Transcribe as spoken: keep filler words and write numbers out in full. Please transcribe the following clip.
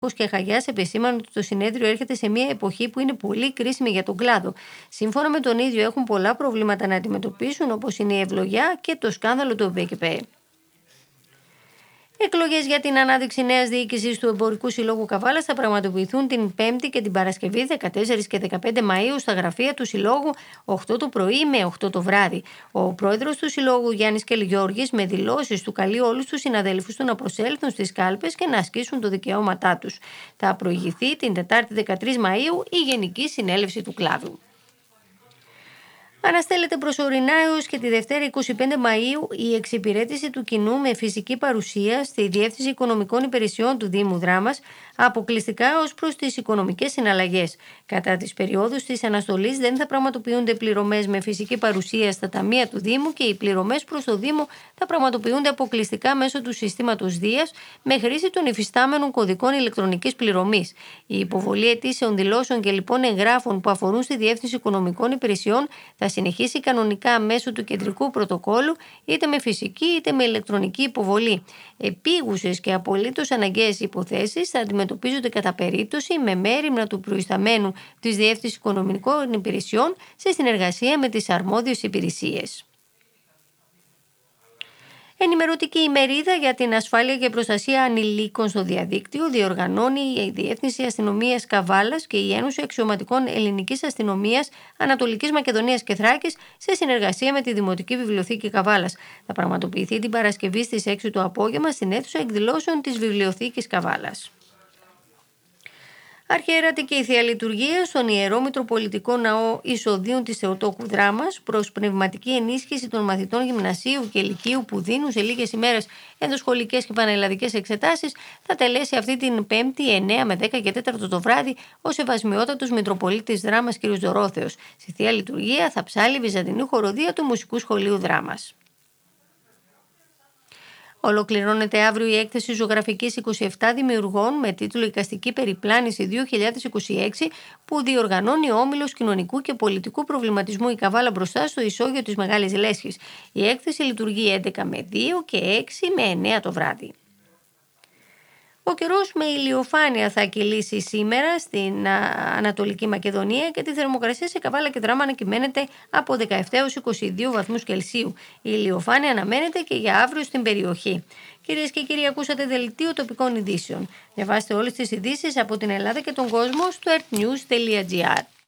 και Χαγιάς επεσήμαναν ότι το συνέδριο έρχεται σε μια εποχή που είναι πολύ κρίσιμη για τον κλάδο. Σύμφωνα με τον ίδιο, έχουν πολλά προβλήματα να αντιμετωπίσουν, όπως είναι η ευλογιά και το σκάνδαλο του ΟΠΕΚΕΠΕ. Εκλογές για την ανάδειξη νέας διοίκησης του Εμπορικού Συλλόγου Καβάλας θα πραγματοποιηθούν την Πέμπτη και την Παρασκευή δεκατέσσερις και δεκαπέντε Μαΐου στα γραφεία του Συλλόγου οκτώ το πρωί με οκτώ το βράδυ. Ο πρόεδρος του Συλλόγου, Γιάννης Κελιγιώργης, με δηλώσεις του καλεί όλους τους συναδέλφους του να προσέλθουν στις κάλπες και να ασκήσουν το δικαιώματά τους. Θα προηγηθεί την Τετάρτη δεκατρείς Μαΐου η Γενική Συνέλευση του Κλάδου. Αναστέλλεται προσωρινά έως και τη Δευτέρα εικοστή πέμπτη Μαΐου η εξυπηρέτηση του κοινού με φυσική παρουσία στη Διεύθυνση Οικονομικών Υπηρεσιών του Δήμου Δράμας, αποκλειστικά ως προς τις οικονομικές συναλλαγές. Κατά τις περιόδους της αναστολής δεν θα πραγματοποιούνται πληρωμές με φυσική παρουσία στα ταμεία του Δήμου και οι πληρωμές προς το Δήμο θα πραγματοποιούνται αποκλειστικά μέσω του συστήματος Δίας με χρήση των υφιστάμενων κωδικών ηλεκτρονικής πληρωμής. Η υποβολή αιτήσεων, δηλώσεων και λοιπόν εγγράφων που αφορούν στη Διεύθυνση Οικονομικών Υπηρεσιών θα συνεχίσει κανονικά μέσω του κεντρικού πρωτοκόλου, είτε με φυσική είτε με ηλεκτρονική υποβολή. Επίγουσες και απολύτως αναγκαίες υποθέσεις θα αντιμετωπίζονται κατά περίπτωση με μέριμνα του προϊσταμένου της Διεύθυνσης Οικονομικών Υπηρεσιών σε συνεργασία με τις αρμόδιες υπηρεσίες. Ενημερωτική ημερίδα για την ασφάλεια και προστασία ανηλίκων στο διαδίκτυο διοργανώνει η Διεύθυνση Αστυνομίας Καβάλας και η Ένωση Αξιωματικών Ελληνικής Αστυνομίας Ανατολικής Μακεδονίας και Θράκης σε συνεργασία με τη Δημοτική Βιβλιοθήκη Καβάλας. Θα πραγματοποιηθεί την Παρασκευή στις έξι το απόγευμα στην αίθουσα εκδηλώσεων της Βιβλιοθήκης Καβάλας. Αρχιέρατη και η Θεία Λειτουργία στον Ιερό Μητροπολιτικό Ναό Ισοδίων της Θεοτόκου Δράμας προς πνευματική ενίσχυση των μαθητών γυμνασίου και λυκείου που δίνουν σε λίγες ημέρες ενδοσχολικές και πανελλαδικές εξετάσεις θα τελέσει αυτή την Πέμπτη εννέα με δέκα και τέταρτο το βράδυ ο Σεβασμιότατος Μητροπολίτης Δράμας κ. Δωρόθεος. Στη Θεία Λειτουργία θα ψάλει Βυζαντινή χοροδία του Μουσικού Σχολείου Δράμας. Ολοκληρώνεται αύριο η έκθεση ζωγραφικής είκοσι επτά δημιουργών με τίτλο «Εικαστική περιπλάνηση δύο χιλιάδες είκοσι έξι» που διοργανώνει ο Όμιλος Κοινωνικού και Πολιτικού Προβληματισμού η Καβάλα μπροστά στο ισόγειο της Μεγάλης Λέσχης. Η έκθεση λειτουργεί έντεκα με δύο και έξι με εννέα το βράδυ. Ο καιρός με ηλιοφάνεια θα κυλήσει σήμερα στην Ανατολική Μακεδονία και τη θερμοκρασία σε Καβάλα και Δράμα ανακυμαίνεται από δεκαεπτά έως είκοσι δύο βαθμούς Κελσίου. Η ηλιοφάνεια αναμένεται και για αύριο στην περιοχή. Κυρίες και κύριοι, ακούσατε δελτίο τοπικών ειδήσεων. Διαβάστε όλες τις ειδήσεις από την Ελλάδα και τον κόσμο στο ερτ νιους τελεία τζι άρ.